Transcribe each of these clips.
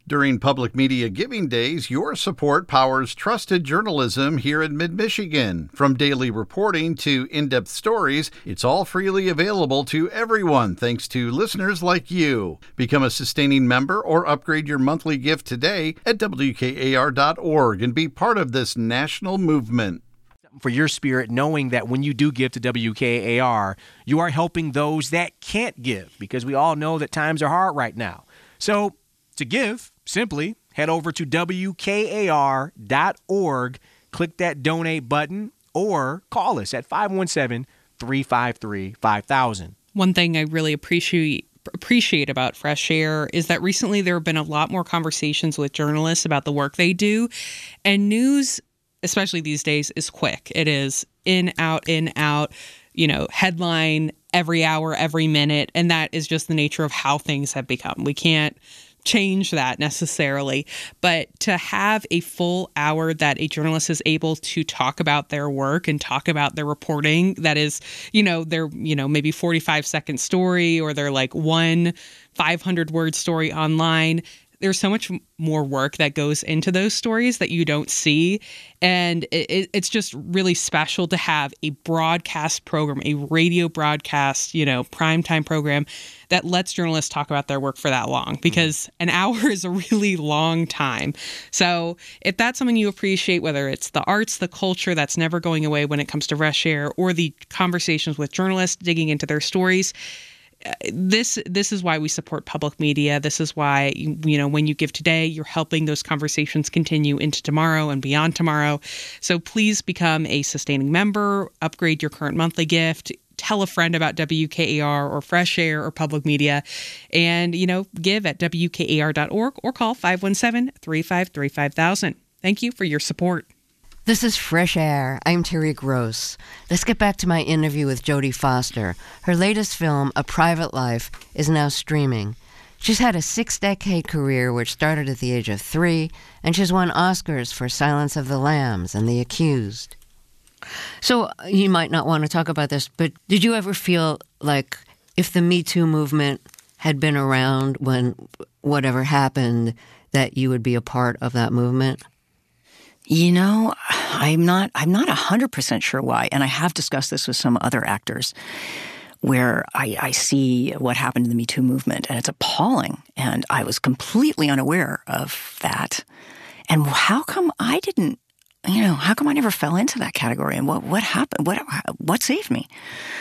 During Public Media Giving Days, your support powers trusted journalism here in Mid-Michigan. From daily reporting to in-depth stories, it's all freely available to everyone thanks to listeners like you. Become a sustaining member or upgrade your monthly gift today at WKAR.org and be part of this national movement. For your spirit, knowing that when you do give to WKAR, you are helping those that can't give, because we all know that times are hard right now. So to give, simply head over to WKAR.org, click that donate button, or call us at 517-353-5000. One thing I really appreciate about Fresh Air is that recently there have been a lot more conversations with journalists about the work they do, and news, especially these days, is quick. It is in, out, headline every hour, every minute. And that is just the nature of how things have become. We can't change that necessarily. But to have a full hour that a journalist is able to talk about their work and talk about their reporting, that is, their, maybe 45-second story, or their like 500-word story online. There's so much more work that goes into those stories that you don't see. And it's just really special to have a broadcast program, a radio broadcast, primetime program that lets journalists talk about their work for that long, because an hour is a really long time. So if that's something you appreciate, whether it's the arts, the culture that's never going away when it comes to Fresh Air, or the conversations with journalists digging into their stories, this is why we support public media. This is why, when you give today, you're helping those conversations continue into tomorrow and beyond tomorrow. So please become a sustaining member, upgrade your current monthly gift, tell a friend about WKAR or Fresh Air or public media, and, give at WKAR.org or call 517-353-5000. Thank you for your support. This is Fresh Air. I'm Terry Gross. Let's get back to my interview with Jodie Foster. Her latest film, A Private Life, is now streaming. She's had a 6-decade career which started at the age of 3, and she's won Oscars for Silence of the Lambs and The Accused. So you might not want to talk about this, but did you ever feel like if the Me Too movement had been around when whatever happened, that you would be a part of that movement? I'm not 100% sure why. And I have discussed this with some other actors where I see what happened in the Me Too movement, and it's appalling. And I was completely unaware of that. And how come I didn't, how come I never fell into that category? And what happened? What saved me?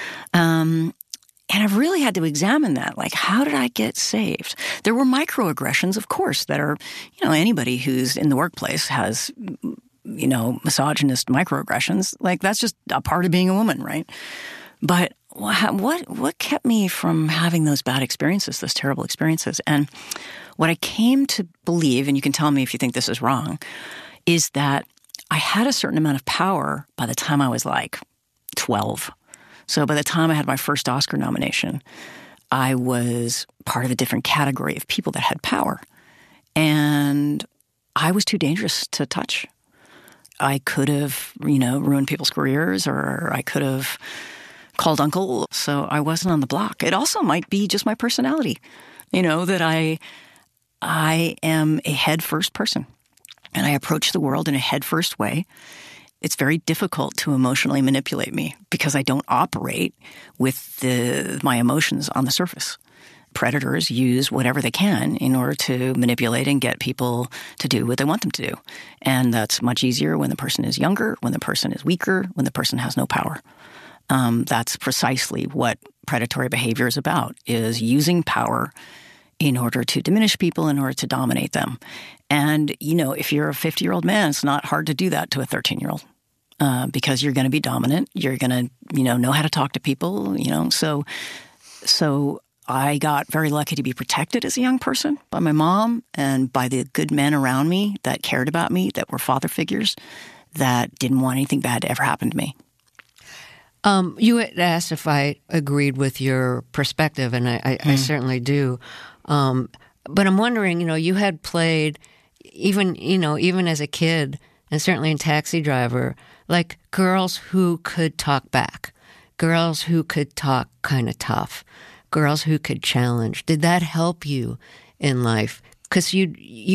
And I've really had to examine that. Like, how did I get saved? There were microaggressions, of course, that are, anybody who's in the workplace has, misogynist microaggressions. Like, that's just a part of being a woman, right? But what kept me from having those bad experiences, those terrible experiences? And what I came to believe, and you can tell me if you think this is wrong, is that I had a certain amount of power by the time I was like 12. So by the time I had my first Oscar nomination, I was part of a different category of people that had power. And I was too dangerous to touch. I could have, ruined people's careers, or I could have called uncle. So I wasn't on the block. It also might be just my personality, that I am a head-first person. And I approach the world in a head-first way. It's very difficult to emotionally manipulate me because I don't operate with my emotions on the surface. Predators use whatever they can in order to manipulate and get people to do what they want them to do. And that's much easier when the person is younger, when the person is weaker, when the person has no power. That's precisely what predatory behavior is about, is using power in order to diminish people, in order to dominate them. And, if you're a 50-year-old man, it's not hard to do that to a 13-year-old because you're going to be dominant. You're going to, know how to talk to people, So I got very lucky to be protected as a young person by my mom and by the good men around me that cared about me, that were father figures, that didn't want anything bad to ever happen to me. You had asked if I agreed with your perspective, and I certainly do. But I'm wondering, you had played, even as a kid, and certainly in Taxi Driver, like girls who could talk back, girls who could talk kind of tough, girls who could challenge. Did that help you in life? Because you